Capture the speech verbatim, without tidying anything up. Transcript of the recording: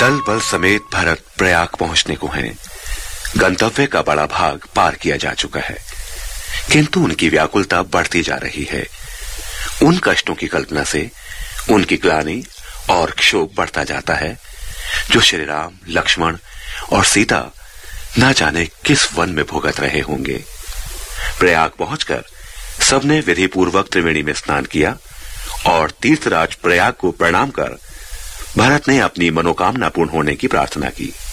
दल बल समेत भरत प्रयाग पहुंचने को हैं। गंतव्य का बड़ा भाग पार किया जा चुका है, किंतु उनकी व्याकुलता बढ़ती जा रही है। उन कष्टों की कल्पना से उनकी ग्लानि और क्षोभ बढ़ता जाता है, जो श्री राम, लक्ष्मण और सीता न जाने किस वन में भुगत रहे होंगे। प्रयाग पहुंचकर सबने विधि पूर्वक त्रिवेणी में स्नान किया और तीर्थराज प्रयाग को प्रणाम कर भरत ने अपनी मनोकामना पूर्ण होने की प्रार्थना की।